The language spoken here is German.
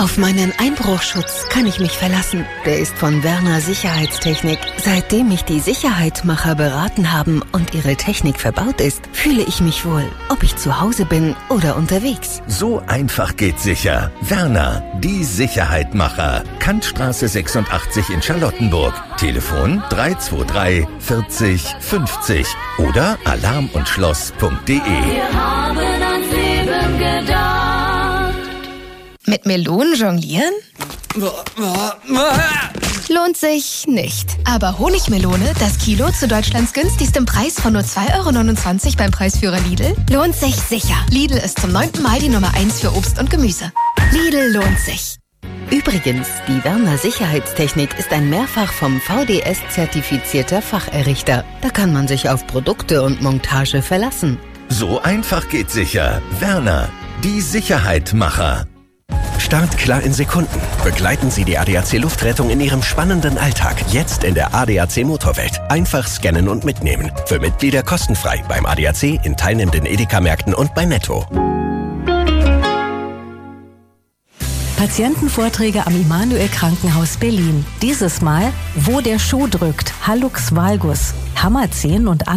Auf meinen Einbruchschutz kann ich mich verlassen. Der ist von Werner Sicherheitstechnik. Seitdem mich die Sicherheitmacher beraten haben und ihre Technik verbaut ist, fühle ich mich wohl, ob ich zu Hause bin oder unterwegs. So einfach geht sicher. Werner, die Sicherheitmacher. Kantstraße 86 in Charlottenburg. Telefon 323 40 50 oder alarmundschloss.de. Wir haben ans Leben gedacht. Mit Melonen jonglieren? Lohnt sich nicht. Aber Honigmelone, das Kilo zu Deutschlands günstigstem Preis von nur 2,29 € beim Preisführer Lidl, lohnt sich sicher. Lidl ist zum 9. Mal die Nummer 1 für Obst und Gemüse. Lidl lohnt sich. Übrigens, die Werner Sicherheitstechnik ist ein mehrfach vom VDS zertifizierter Facherrichter. Da kann man sich auf Produkte und Montage verlassen. So einfach geht sicher. Werner, die Sicherheitmacher. Start klar in Sekunden. Begleiten Sie die ADAC Luftrettung in Ihrem spannenden Alltag. Jetzt in der ADAC Motorwelt. Einfach scannen und mitnehmen. Für Mitglieder kostenfrei beim ADAC, in teilnehmenden Edeka-Märkten und bei Netto. Patientenvorträge am Immanuel Krankenhaus Berlin. Dieses Mal, wo der Schuh drückt. Hallux valgus, Hammerzehen und